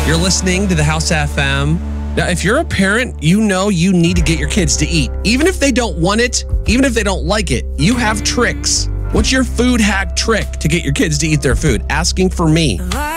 You're listening to the House FM. Now, if you're a parent, you know you need to get your kids to eat. Even if they don't want it, even if they don't like it, you have tricks. What's your food hack trick to get your kids to eat their food? Asking for me.